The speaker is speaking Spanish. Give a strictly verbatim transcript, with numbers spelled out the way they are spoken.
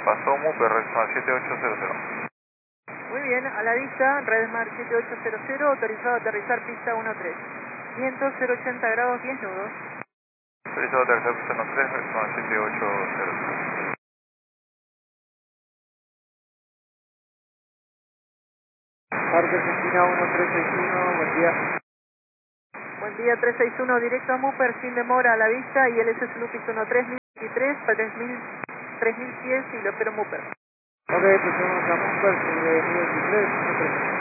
Pasó Muper, Redmar siete ocho cero cero. Muy bien, a la vista, Redmar siete ocho cero cero, autorizado a aterrizar pista uno tres. Viento cero ochenta grados, diez nudos. Autorizado a aterrizar pista uno tres, Redmar siete ocho cero cero. Parque Argentina uno tres seis uno, buen día. Buen día, tres seis uno, directo a Muper, sin demora, a la vista, y el S S Lupis uno tres mil veintitrés, para tres mil pies, y lo espero Muper. Ok, pues tenemos a Mumper sobre mil veintitrés,